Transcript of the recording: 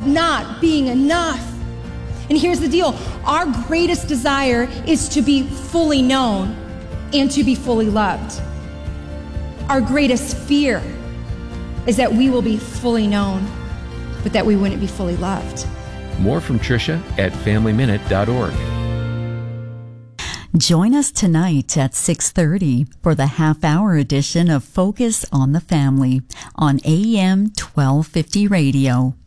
not being enough. And here's the deal. Our greatest desire is to be fully known and to be fully loved. Our greatest fear is that we will be fully known, but that we wouldn't be fully loved. More from Tricia at FamilyMinute.org. Join us tonight at 6:30 for the half-hour edition of Focus on the Family on AM 1250 Radio.